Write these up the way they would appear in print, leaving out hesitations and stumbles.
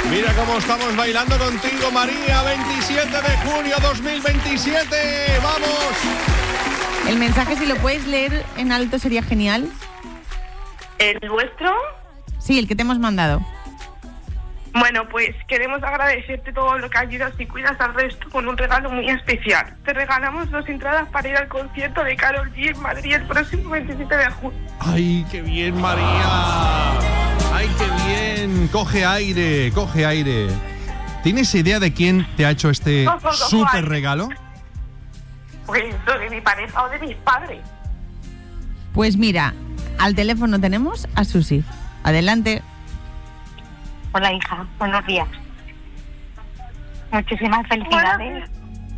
Mira cómo estamos bailando contigo, María. 27 de junio 2027. ¡Vamos! El mensaje, si lo puedes leer en alto, sería genial. ¿El vuestro? Sí, el que te hemos mandado. Bueno, pues queremos agradecerte todo lo que ayudas y cuidas al resto con un regalo muy especial. Te regalamos 2 entradas para ir al concierto de Karol G en Madrid el próximo 27 de junio. ¡Ay, qué bien, María! ¡Ay, qué bien! Coge aire, coge aire. ¿Tienes idea de quién te ha hecho este súper regalo? Pues de mi pareja o de mis padres. Pues mira, al teléfono tenemos a Susi. Adelante. Hola, hija. Buenos días. Muchísimas felicidades.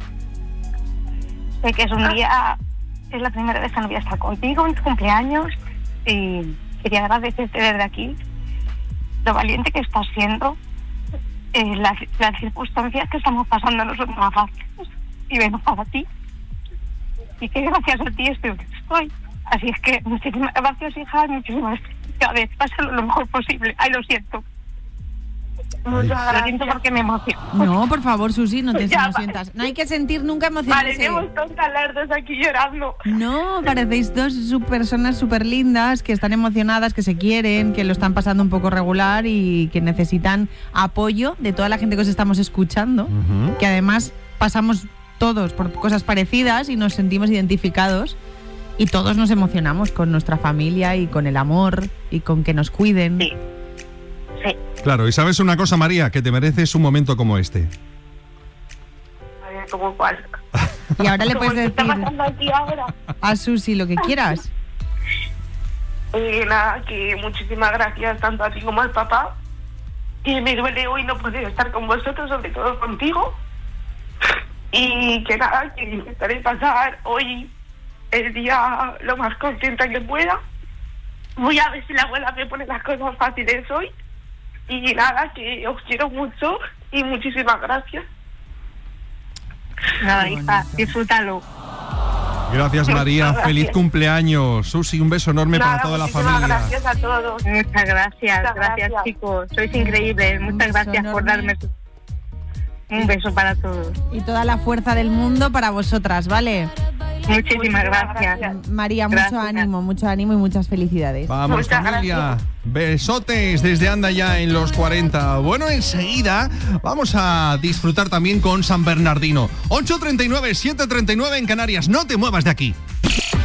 Sé que es un día, es la primera vez que no voy a estar contigo en tu cumpleaños y quería agradecerte desde aquí lo valiente que estás siendo, las circunstancias que estamos pasando nosotros más fáciles y vemos para ti. Y que gracias a ti estoy donde estoy. Así es que muchísimas gracias, hija, muchísimas gracias. Pásalo lo mejor posible. Ay, lo siento. Muchas gracias. Lo siento porque me emociono. No, por favor, Susi, no te sientas. No hay que sentir nunca emociones. Parecemos tontas las dos aquí llorando. No, parecéis dos personas súper lindas que están emocionadas, que se quieren, que lo están pasando un poco regular y que necesitan apoyo de toda la gente que os estamos escuchando, que además pasamos todos por cosas parecidas y nos sentimos identificados y todos nos emocionamos con nuestra familia y con el amor y con que nos cuiden. Sí. Sí. Claro, y sabes una cosa, María, que te mereces un momento como este. A ver, ¿cómo cuál? Y ahora le puedes decir aquí ahora? a Susi lo que quieras. Nada, que muchísimas gracias tanto a ti como al papá. Y me duele hoy no poder estar con vosotros, sobre todo contigo. Y que nada, que intentaré pasar hoy el día lo más contenta que pueda. Voy a ver si la abuela me pone las cosas fáciles hoy. Y nada, que os quiero mucho y muchísimas gracias. Nada, hija, disfrútalo. Gracias, María. Gracias. Feliz cumpleaños. Susi, un beso enorme para toda la familia. Gracias a todos. Muchas gracias. Muchas Gracias, chicos. Sois increíbles. Un Muchas beso gracias por enorme. darme un beso para todos. Y toda la fuerza del mundo para vosotras, ¿vale? Muchísimas gracias. María, Gracias. mucho ánimo y muchas felicidades. Vamos, Muchas familia. gracias. Besotes desde Anda Ya en los 40. Bueno, enseguida vamos a disfrutar también con San Bernardino. 8:39, 7:39 en Canarias. No te muevas de aquí.